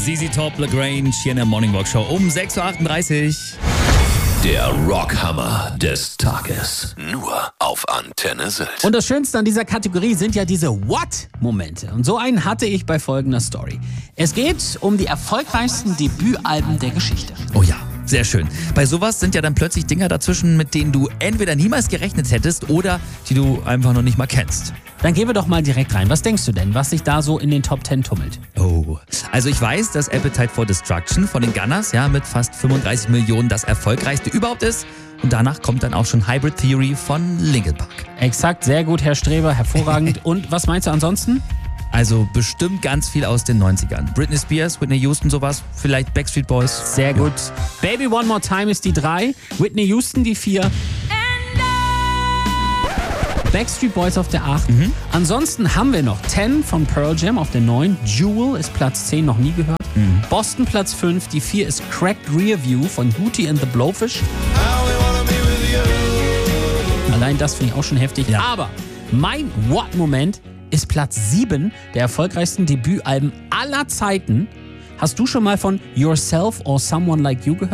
ZZ Top, LaGrange hier in der Morning Walk Show um 6.38 Uhr. Der Rockhammer des Tages. Nur auf Antenne Sylt. Und das Schönste an dieser Kategorie sind ja diese What-Momente. Und so einen hatte ich bei folgender Story. Es geht um die erfolgreichsten Debütalben der Geschichte. Oh ja, sehr schön. Bei sowas sind ja dann plötzlich Dinger dazwischen, mit denen du entweder niemals gerechnet hättest oder die du einfach noch nicht mal kennst. Dann gehen wir doch mal direkt rein. Was denkst du denn, was sich da so in den Top 10 tummelt? Oh, also ich weiß, dass Appetite for Destruction von den Gunners ja mit fast 35 Millionen das erfolgreichste überhaupt ist. Und danach kommt dann auch schon Hybrid Theory von Linkin Park. Exakt, sehr gut, Herr Streber, hervorragend. Und was meinst du ansonsten? Also bestimmt ganz viel aus den 90ern. Britney Spears, Whitney Houston, sowas. Vielleicht Backstreet Boys. Sehr gut. Baby One More Time ist die 3. Whitney Houston die 4. Backstreet Boys auf der 8. Ansonsten haben wir noch 10 von Pearl Jam auf der 9. Jewel ist Platz 10, noch nie gehört. Boston Platz 5. Die 4 ist Cracked Rear View von Hootie and the Blowfish. Allein das finde ich auch schon heftig. Ja. Aber mein What-Moment ist Platz 7 der erfolgreichsten Debütalben aller Zeiten. Hast du schon mal von Yourself or Someone Like You gehört?